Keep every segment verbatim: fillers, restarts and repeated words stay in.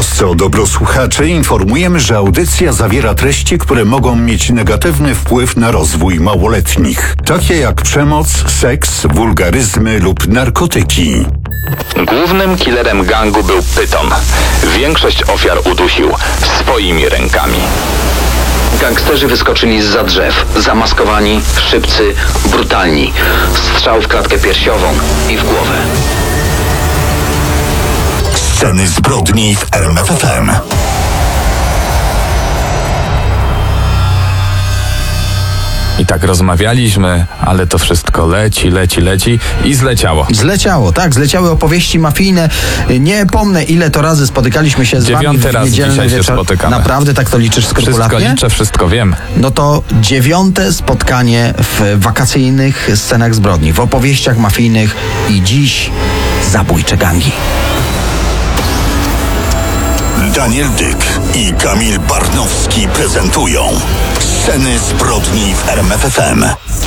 trosce o dobro słuchaczy informujemy, że audycja zawiera treści, które mogą mieć negatywny wpływ na rozwój małoletnich, takie jak przemoc, seks, wulgaryzmy lub narkotyki. Głównym killerem gangu był Pyton. Większość ofiar udusił swoimi rękami. Gangsterzy wyskoczyli zza drzew, zamaskowani, szybcy, brutalni. Strzał w klatkę piersiową i w głowę. Sceny zbrodni w R M F F M. I tak rozmawialiśmy, ale to wszystko leci, leci, leci i zleciało. Zleciało, tak, zleciały opowieści mafijne. Nie pomnę, ile to razy spotykaliśmy się z Dziewiąty wami w raz niedzielny dzisiaj się wieczór. spotykamy. Naprawdę tak to liczysz skrupulatnie? Wszystko liczę, wszystko wiem. No to dziewiąte spotkanie w wakacyjnych scenach zbrodni, w opowieściach mafijnych i dziś zabójcze gangi. Daniel Dyk i Kamil Barnowski prezentują Sceny zbrodni w R M F F M.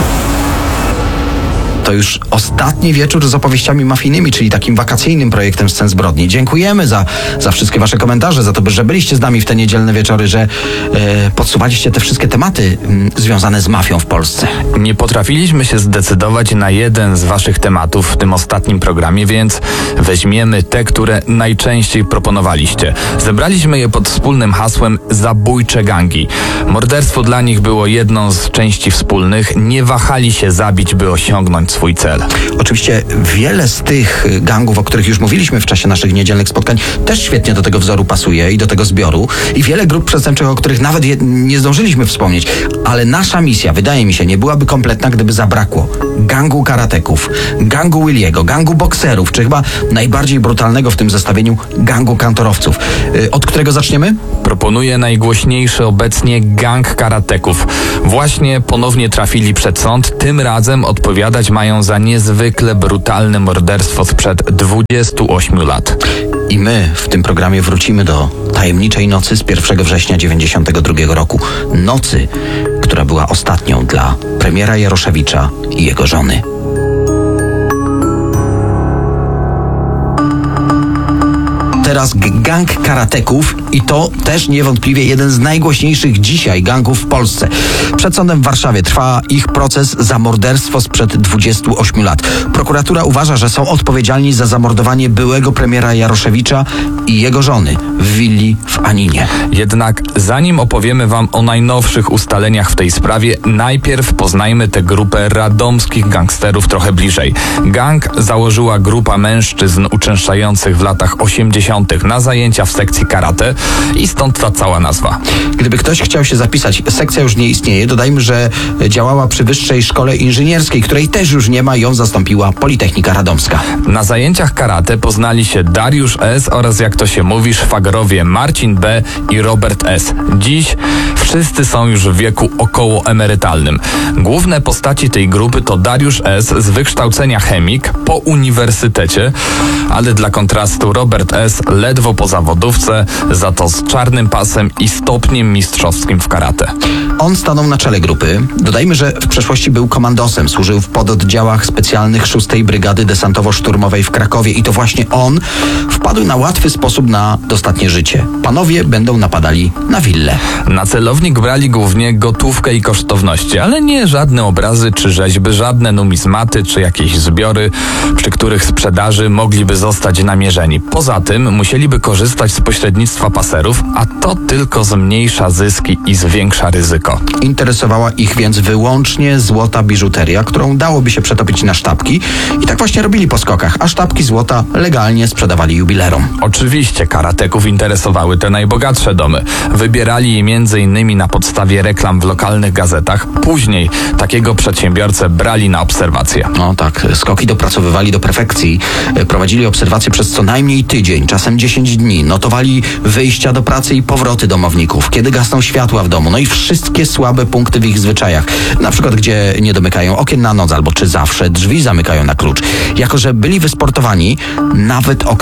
To już ostatni wieczór z opowieściami mafijnymi, czyli takim wakacyjnym projektem Scen zbrodni. Dziękujemy za, za wszystkie wasze komentarze, za to, że byliście z nami w te niedzielne wieczory, że e, podsuwaliście te wszystkie tematy m, związane z mafią w Polsce. Nie potrafiliśmy się zdecydować na jeden z waszych tematów w tym ostatnim programie, więc weźmiemy te, które najczęściej proponowaliście. Zebraliśmy je pod wspólnym hasłem Zabójcze gangi. Morderstwo dla nich było jedną z części wspólnych. Nie wahali się zabić, by osiągnąć swój cel. Oczywiście wiele z tych gangów, o których już mówiliśmy w czasie naszych niedzielnych spotkań, też świetnie do tego wzoru pasuje i do tego zbioru. I wiele grup przestępczych, o których nawet je, nie zdążyliśmy wspomnieć. Ale nasza misja, wydaje mi się, nie byłaby kompletna, gdyby zabrakło gangu karateków, gangu Williego, gangu bokserów, czy chyba najbardziej brutalnego w tym zestawieniu gangu kantorowców. Yy, od którego zaczniemy? Proponuję najgłośniejszy obecnie gang karateków. Właśnie ponownie trafili przed sąd. Tym razem odpowiadać mają za niezwykle brutalne morderstwo sprzed dwudziestu ośmiu lat. I my w tym programie wrócimy do tajemniczej nocy z pierwszego września dziewięćdziesiątego drugiego roku. Nocy, która była ostatnią dla premiera Jaroszewicza i jego żony. Teraz gang karateków i to też niewątpliwie jeden z najgłośniejszych dzisiaj gangów w Polsce. Przed sądem w Warszawie trwa ich proces za morderstwo sprzed dwudziestu ośmiu lat. Prokuratura uważa, że są odpowiedzialni za zamordowanie byłego premiera Jaroszewicza i jego żony w willi w Aninie. Jednak zanim opowiemy wam o najnowszych ustaleniach w tej sprawie, najpierw poznajmy tę grupę radomskich gangsterów trochę bliżej. Gang założyła grupa mężczyzn uczęszczających w latach osiemdziesiątych na zajęcia w sekcji karate i stąd ta cała nazwa. Gdyby ktoś chciał się zapisać, sekcja już nie istnieje. Dodajmy, że działała przy Wyższej Szkole Inżynierskiej, której też już nie ma, ją zastąpiła Politechnika Radomska. Na zajęciach karate poznali się Dariusz S. oraz, jak to się mówi, szwagrowie Marcin B. i Robert S. Dziś wszyscy są już w wieku około emerytalnym. Główne postaci tej grupy to Dariusz S. z wykształcenia chemik po uniwersytecie, ale dla kontrastu Robert S. ledwo po zawodówce, za to z czarnym pasem i stopniem mistrzowskim w karate. On stanął na czele grupy. Dodajmy, że w przeszłości był komandosem, służył w pododdziałach specjalnych szóstej Brygady Desantowo-Szturmowej w Krakowie i to właśnie on wpadł na łatwy sposób na dostatnie życie. Panowie będą napadali na willę. Na celownik brali głównie gotówkę i kosztowności, ale nie żadne obrazy czy rzeźby, żadne numizmaty czy jakieś zbiory, przy których sprzedaży mogliby zostać namierzeni. Poza tym musieliby korzystać z pośrednictwa paserów, a to tylko zmniejsza zyski i zwiększa ryzyko. Interesowała ich więc wyłącznie złota biżuteria, którą dałoby się przetopić na sztabki i tak właśnie robili po skokach, a sztabki złota legalnie sprzedawali jubilerom. Oczywiście karateków interesowały te najbogatsze domy. Wybierali je między innymi na podstawie reklam w lokalnych gazetach. Później takiego przedsiębiorcę brali na obserwację. No tak, skoki dopracowywali do perfekcji. Prowadzili obserwacje przez co najmniej tydzień, czasem dziesięć dni. Notowali wyjścia do pracy i powroty domowników, kiedy gasną światła w domu, no i wszystkie słabe punkty w ich zwyczajach. Na przykład, gdzie nie domykają okien na noc, albo czy zawsze drzwi zamykają na klucz. Jako że byli wysportowani, nawet okna napięte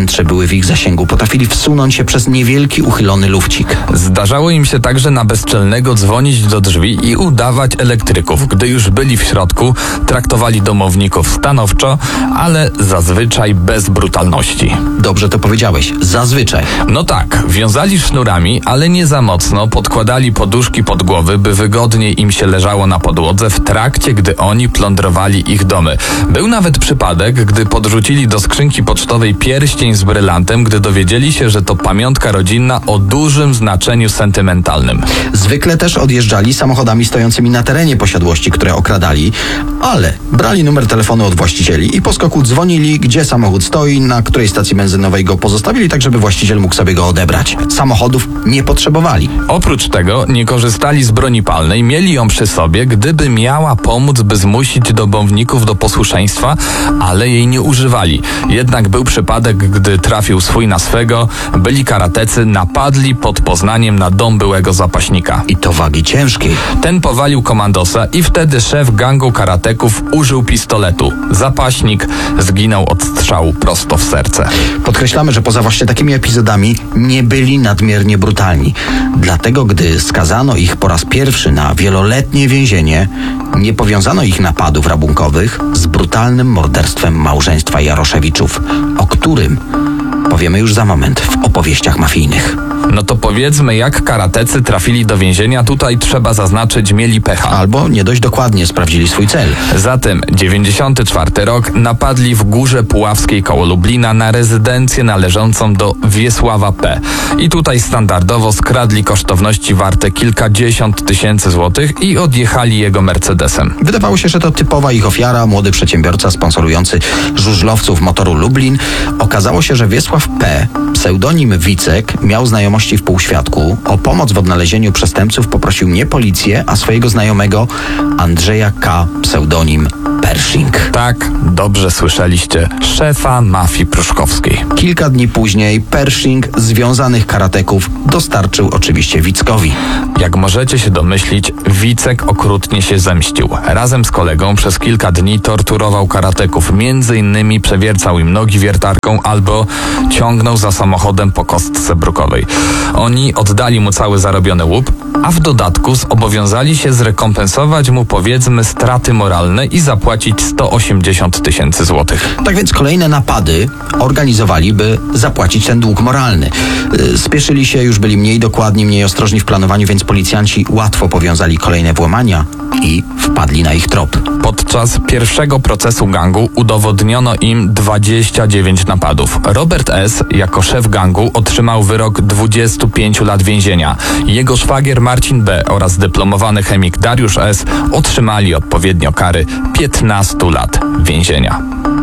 piętrze były w ich zasięgu. Potrafili wsunąć się przez niewielki, uchylony lufcik. Zdarzało im się także na bezczelnego dzwonić do drzwi i udawać elektryków. Gdy już byli w środku, traktowali domowników stanowczo, ale zazwyczaj bez brutalności. Dobrze to powiedziałeś. Zazwyczaj. No tak, wiązali sznurami, ale nie za mocno, podkładali poduszki pod głowy, by wygodniej im się leżało na podłodze w trakcie, gdy oni plądrowali ich domy. Był nawet przypadek, gdy podrzucili do skrzynki pocztowej pierścień z brylantem, gdy dowiedzieli się, że to pamiątka rodzinna o dużym znaczeniu sentymentalnym. Zwykle też odjeżdżali samochodami stojącymi na terenie posiadłości, które okradali, ale brali numer telefonu od właścicieli i po skoku dzwonili, gdzie samochód stoi, na której stacji benzynowej go pozostawili, tak żeby właściciel mógł sobie go odebrać. Samochodów nie potrzebowali. Oprócz tego nie korzystali z broni palnej, mieli ją przy sobie, gdyby miała pomóc, by zmusić domowników do posłuszeństwa, ale jej nie używali. Jednak był przypadek, gdy trafił swój na swego, byli karatecy napadli pod Poznaniem na dom byłego zapaśnika. I to wagi ciężkiej. Ten powalił komandosa i wtedy szef gangu karateków użył pistoletu. Zapaśnik zginął od strzału prosto w serce. Podkreślamy, że poza właśnie takimi epizodami nie byli nadmiernie brutalni. Dlatego, gdy skazano ich po raz pierwszy na wieloletnie więzienie, nie powiązano ich napadów rabunkowych z brutalnym morderstwem małżeństwa Jaroszewiczów, o którym powiemy już za moment w opowieściach mafijnych. No to powiedzmy, jak karatecy trafili do więzienia. Tutaj trzeba zaznaczyć, mieli pecha. Albo nie dość dokładnie sprawdzili swój cel. Zatem dziewięćdziesiąty czwarty rok napadli w Górze Puławskiej koło Lublina na rezydencję należącą do Wiesława P. I tutaj standardowo skradli kosztowności warte kilkadziesiąt tysięcy złotych i odjechali jego Mercedesem. Wydawało się, że to typowa ich ofiara, młody przedsiębiorca sponsorujący żużlowców motoru Lublin. Okazało się, że Wiesław P., pseudonim Wicek, miał znajomości w półświadku. O pomoc w odnalezieniu przestępców poprosił nie policję, a swojego znajomego Andrzeja K., pseudonim Pershing. Tak, dobrze słyszeliście, szefa mafii pruszkowskiej. Kilka dni później Pershing związanych karateków dostarczył oczywiście Wickowi. Jak możecie się domyślić, Wicek okrutnie się zemścił. Razem z kolegą przez kilka dni torturował karateków. Między innymi przewiercał im nogi wiertarką albo ciągnął za samochodem po kostce brukowej. Oni oddali mu cały zarobiony łup, a w dodatku zobowiązali się zrekompensować mu, powiedzmy, straty moralne i zapłacić sto osiemdziesiąt tysięcy złotych. Tak więc kolejne napady organizowali, by zapłacić ten dług moralny. Yy, Spieszyli się, już byli mniej dokładni, mniej ostrożni w planowaniu, więc policjanci łatwo powiązali kolejne włamania i wpadli na ich trop. Podczas pierwszego procesu gangu udowodniono im dwadzieścia dziewięć napadów. Robert S. jako szef gangu otrzymał wyrok dwudziestu pięciu lat więzienia. Jego szwagier Marcin B. oraz dyplomowany chemik Dariusz S. otrzymali odpowiednio kary piętnastu lat więzienia.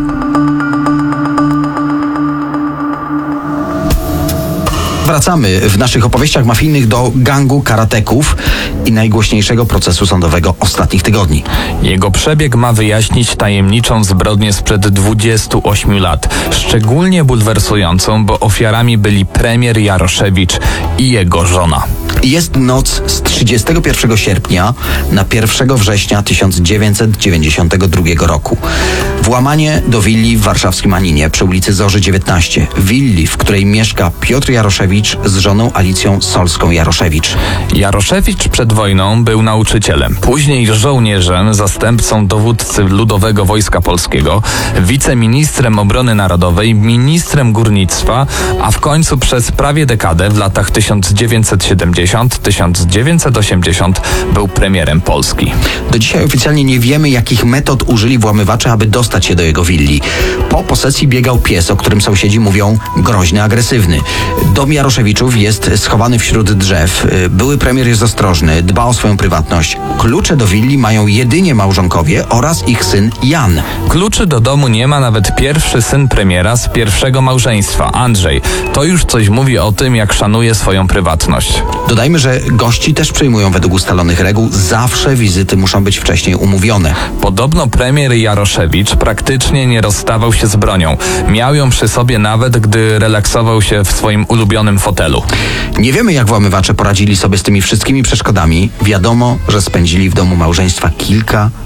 Wracamy w naszych opowieściach mafijnych do gangu karateków i najgłośniejszego procesu sądowego ostatnich tygodni. Jego przebieg ma wyjaśnić tajemniczą zbrodnię sprzed dwudziestu ośmiu lat. Szczególnie bulwersującą, bo ofiarami byli premier Jaroszewicz i jego żona. Jest noc z trzydziestego pierwszego sierpnia na pierwszego września tysiąc dziewięćset dziewięćdziesiątego drugiego roku. Włamanie do willi w warszawskim Aninie przy ulicy Zorzy dziewiętnaście. Willi, w której mieszka Piotr Jaroszewicz z żoną Alicją Solską-Jaroszewicz. Jaroszewicz przed wojną był nauczycielem, później żołnierzem, zastępcą dowódcy Ludowego Wojska Polskiego, wiceministrem obrony narodowej, ministrem górnictwa, a w końcu przez prawie dekadę w latach tysiąc dziewięćset siedemdziesiątym do tysiąc dziewięćset osiemdziesiątego był premierem Polski. Do dzisiaj oficjalnie nie wiemy, jakich metod użyli włamywacze, aby dostać się do jego willi. Po posesji biegał pies, o którym sąsiedzi mówią groźny, agresywny. Dom Jaroszewiczów jest schowany wśród drzew. Były premier jest ostrożny, dba o swoją prywatność. Klucze do willi mają jedynie małżonkowie oraz ich syn Jan. Kluczy do domu nie ma nawet pierwszy syn premiera z pierwszego małżeństwa, Andrzej. To już coś mówi o tym, jak szanuje swoją prywatność. Dodajmy, że gości też przyjmują według ustalonych reguł. Zawsze wizyty muszą być wcześniej umówione. Podobno premier Jaroszewicz praktycznie nie rozstawał się z bronią. Miał ją przy sobie nawet, gdy relaksował się w swoim ulubionym fotelu. Nie wiemy, jak włamywacze poradzili sobie z tymi wszystkimi przeszkodami. Wiadomo, że spędzili w domu małżeństwa kilka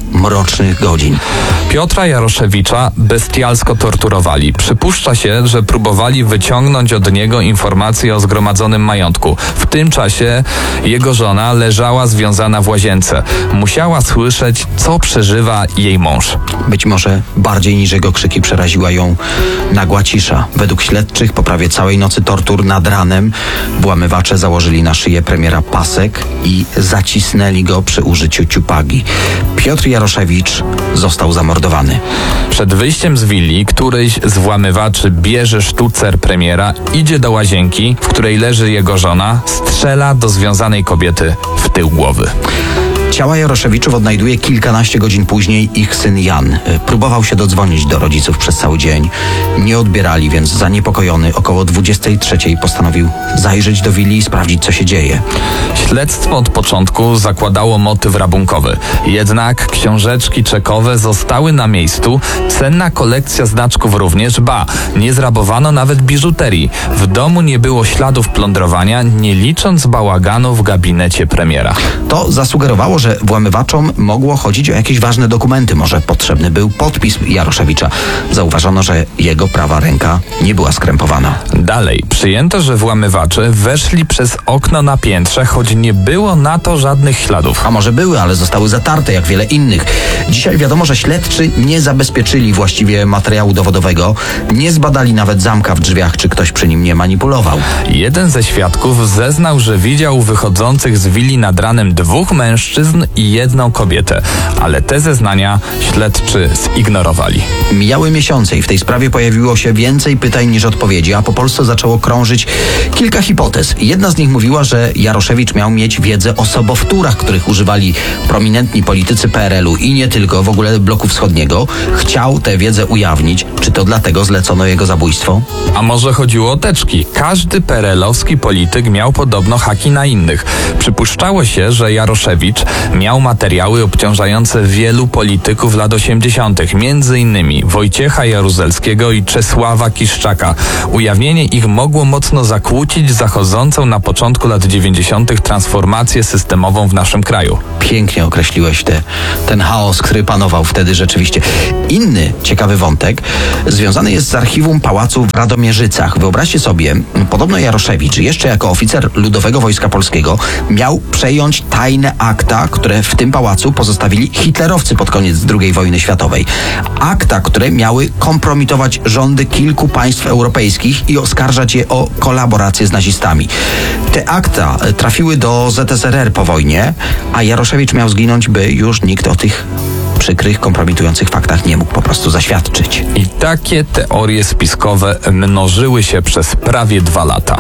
mrocznych godzin. Piotra Jaroszewicza bestialsko torturowali. Przypuszcza się, że próbowali wyciągnąć od niego informacje o zgromadzonym majątku. W tym czasie jego żona leżała związana w łazience. Musiała słyszeć, co przeżywa jej mąż. Być może bardziej niż jego krzyki przeraziła ją nagła cisza. Według śledczych po prawie całej nocy tortur nad ranem włamywacze założyli na szyję premiera pasek i zacisnęli go przy użyciu ciupagi. Piotr Jaroszewicz został zamordowany. Przed wyjściem z willi któryś z włamywaczy bierze sztucer premiera, idzie do łazienki, w której leży jego żona, strzela do związanej kobiety w tył głowy. Ciała Jaroszewiczów odnajduje kilkanaście godzin później ich syn Jan. Próbował się dodzwonić do rodziców przez cały dzień. Nie odbierali, więc zaniepokojony około dwudziestej trzeciej postanowił zajrzeć do willi i sprawdzić, co się dzieje. Śledztwo od początku zakładało motyw rabunkowy. Jednak książeczki czekowe zostały na miejscu, cenna kolekcja znaczków również, ba, nie zrabowano nawet biżuterii. W domu nie było śladów plądrowania, nie licząc bałaganu w gabinecie premiera. To zasugerowało, że włamywaczom mogło chodzić o jakieś ważne dokumenty. Może potrzebny był podpis Jaroszewicza. Zauważono, że jego prawa ręka nie była skrępowana. Dalej, przyjęto, że włamywacze weszli przez okno na piętrze, choć nie było na to żadnych śladów. A może były, ale zostały zatarte, jak wiele innych. Dzisiaj wiadomo, że śledczy nie zabezpieczyli właściwie materiału dowodowego, nie zbadali nawet zamka w drzwiach, czy ktoś przy nim nie manipulował. Jeden ze świadków zeznał, że widział wychodzących z willi nad ranem dwóch mężczyzn i jedną kobietę, ale te zeznania śledczy zignorowali. Mijały miesiące i w tej sprawie pojawiło się więcej pytań niż odpowiedzi, a po Polsce zaczęło krążyć kilka hipotez. Jedna z nich mówiła, że Jaroszewicz miał mieć wiedzę o sobowtórach, których używali prominentni politycy P R L-u i nie tylko, w ogóle bloku wschodniego. Chciał tę wiedzę ujawnić. Czy to dlatego zlecono jego zabójstwo? A może chodziło o teczki? Każdy P R L-owski polityk miał podobno haki na innych. Przypuszczało się, że Jaroszewicz miał materiały obciążające wielu polityków lat osiemdziesiątych, między innymi Wojciecha Jaruzelskiego i Czesława Kiszczaka. Ujawnienie ich mogło mocno zakłócić zachodzącą na początku lat dziewięćdziesiątych transformację systemową w naszym kraju. Pięknie określiłeś te, ten chaos, który panował wtedy rzeczywiście. Inny ciekawy wątek związany jest z archiwum pałacu w Radomierzycach. Wyobraźcie sobie, podobno Jaroszewicz jeszcze jako oficer Ludowego Wojska Polskiego miał przejąć tajne akta, które w tym pałacu pozostawili hitlerowcy pod koniec drugiej wojny światowej. Akta, które miały kompromitować rządy kilku państw europejskich i oskarżać je o kolaborację z nazistami. Te akta trafiły do Z S R R po wojnie, a Jaroszewicz miał zginąć, by już nikt o tych przykrych, kompromitujących faktach nie mógł po prostu zaświadczyć. I takie teorie spiskowe mnożyły się przez prawie dwa lata.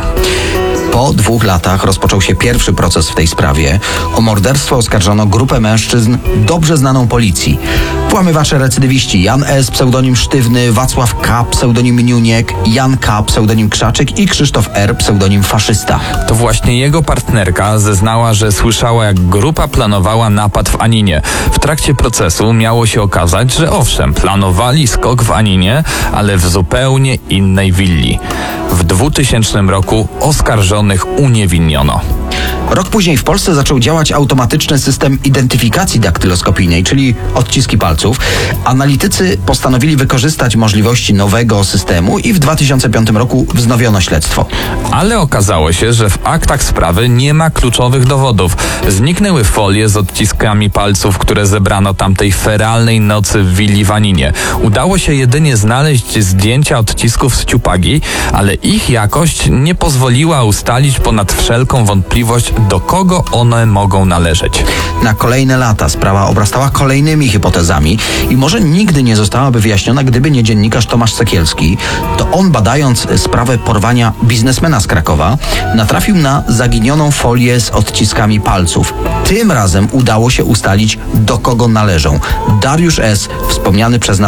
Po dwóch latach rozpoczął się pierwszy proces w tej sprawie. O morderstwo oskarżono grupę mężczyzn dobrze znaną policji. Włamywacze recydywiści Jan S., pseudonim Sztywny, Wacław K., pseudonim Niuniek, Jan K., pseudonim Krzaczek i Krzysztof R., pseudonim Faszysta. To właśnie jego partnerka zeznała, że słyszała, jak grupa planowała napad w Aninie. W trakcie procesu miało się okazać, że owszem, planowali skok w Aninie, ale w zupełnie innej willi. W dwutysięcznym roku oskarżonych uniewinniono. Rok później w Polsce zaczął działać automatyczny system identyfikacji daktyloskopijnej, czyli odciski palców. Analitycy postanowili wykorzystać możliwości nowego systemu i w dwa tysiące piątym roku wznowiono śledztwo. Ale okazało się, że w aktach sprawy nie ma kluczowych dowodów. Zniknęły folie z odciskami palców, które zebrano tamtej feralnej nocy w willi w Aninie. Udało się jedynie znaleźć zdjęcia odcisków z ciupagi, ale ich jakość nie pozwoliła ustalić ponad wszelką wątpliwość, do kogo one mogą należeć. Na kolejne lata sprawa obrastała kolejnymi hipotezami i może nigdy nie zostałaby wyjaśniona, gdyby nie dziennikarz Tomasz Sekielski. To on, badając sprawę porwania biznesmena z Krakowa, natrafił na zaginioną folię z odciskami palców. Tym razem udało się ustalić, do kogo należą. Dariusz S., wspomniany przez nas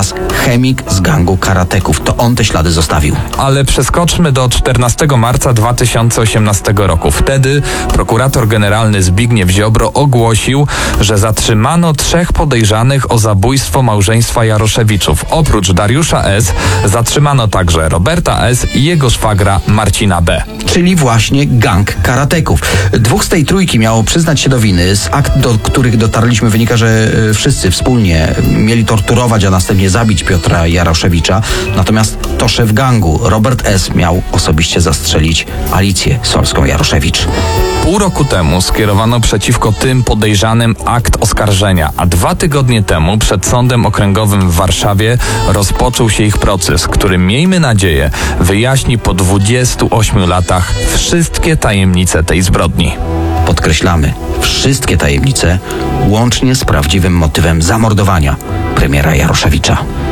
chemik z gangu karateków. To on te ślady zostawił. Ale przeskoczmy do czternastego marca dwa tysiące osiemnastego roku. Wtedy prokurator generalny Zbigniew Ziobro ogłosił, że zatrzymano trzech podejrzanych o zabójstwo małżeństwa Jaroszewiczów. Oprócz Dariusza S. zatrzymano także Roberta S. i jego szwagra Marcina B. Czyli właśnie gang karateków. Dwóch z tej trójki miało przyznać się do winy. Z akt, do których dotarliśmy, wynika, że e, wszyscy wspólnie mieli torturować, a następnie zabić Piotra Jaroszewicza. Natomiast to szef gangu, Robert S., miał osobiście zastrzelić Alicję Solską-Jaroszewicz. Pół roku temu skierowano przeciwko tym podejrzanym akt oskarżenia, a dwa tygodnie temu przed Sądem Okręgowym w Warszawie rozpoczął się ich proces, który, miejmy nadzieję, wyjaśni po dwudziestu ośmiu latach wszystkie tajemnice tej zbrodni. Podkreślamy, wszystkie tajemnice, łącznie z prawdziwym motywem zamordowania premiera Jaroszewicza.